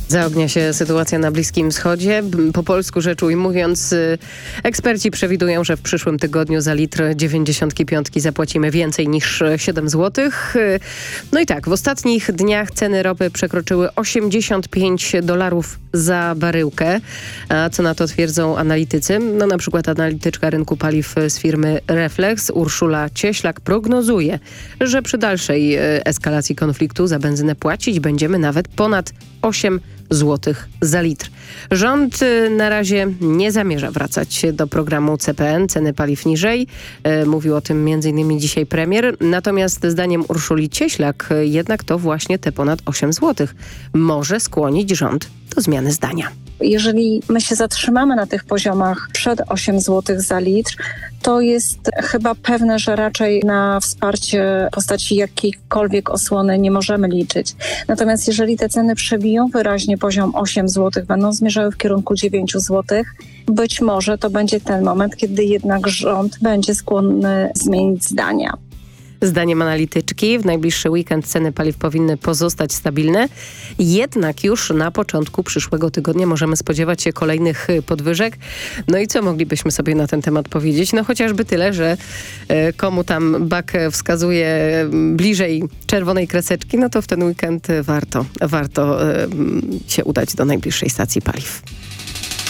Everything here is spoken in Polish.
Zaognia się sytuacja na Bliskim Wschodzie. Po polsku rzecz ujmując, eksperci przewidują, że w przyszłym tygodniu za litr 95 zapłacimy więcej niż 7 zł. No i tak, w ostatnich dniach ceny ropy przekroczyły $85 za baryłkę. A co na to twierdzą analitycy? No na przykład analityczka rynku paliw z firmy Reflex, Urszula Cieślak, prognozuje, że przy dalszej eskalacji konfliktu za benzynę płacić będziemy nawet ponad 8 zł za litr. Rząd na razie nie zamierza wracać do programu CPN, ceny paliw niżej. Mówił o tym m.in. dzisiaj premier. Natomiast zdaniem Urszuli Cieślak jednak to właśnie te ponad 8 zł może skłonić rząd do zmiany zdania. Jeżeli my się zatrzymamy na tych poziomach przed 8 zł za litr, to jest chyba pewne, że raczej na wsparcie w postaci jakiejkolwiek osłony nie możemy liczyć. Natomiast jeżeli te ceny przebiją wyraźnie poziom 8 zł, będą zmierzały w kierunku 9 zł, być może to będzie ten moment, kiedy jednak rząd będzie skłonny zmienić zdania. Zdaniem analityczki w najbliższy weekend ceny paliw powinny pozostać stabilne. Jednak już na początku przyszłego tygodnia możemy spodziewać się kolejnych podwyżek. No i co moglibyśmy sobie na ten temat powiedzieć? No chociażby tyle, że komu tam BAK wskazuje bliżej czerwonej kreseczki, no to w ten weekend warto się udać do najbliższej stacji paliw.